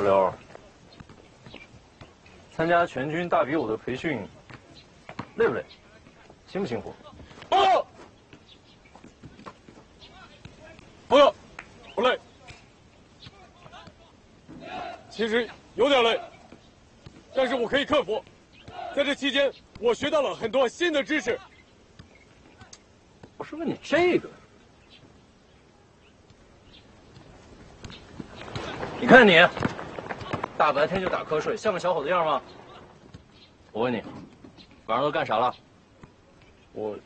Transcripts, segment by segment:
刘，参加全军大比武的培训，累不累？辛不辛苦？ 报告，报告，不累。其实有点累，但是我可以克服。在这期间，我学到了很多新的知识。 我是问你这个。你看你，大白天就打瞌睡，像个小伙子样吗？我问你，晚上都干啥了？ 我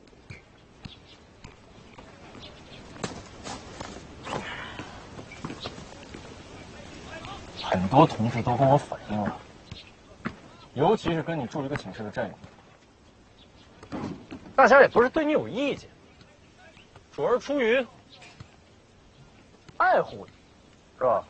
很多同事都跟我反映了，尤其是跟你住一个寝室的战友，大家也不是对你有意见，主要是出于爱护你，是吧？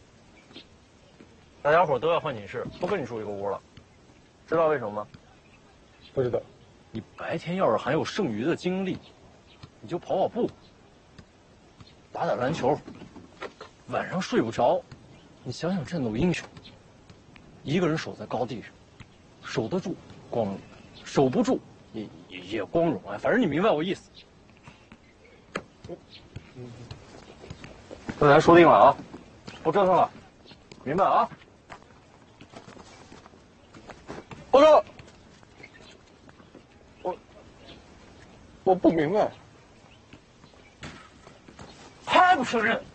大家伙都要换寝室，不跟你住一个屋了，知道为什么吗？ 不知道。 你白天要是还有剩余的精力，你就跑跑步，打打篮球，晚上睡不着。你想想战斗英雄，一个人守在高地上，守得住光荣，守不住也光荣啊。反正你明白我意思。大家说定了啊，不折腾了，明白啊？ 报告，我不明白。 还不承认？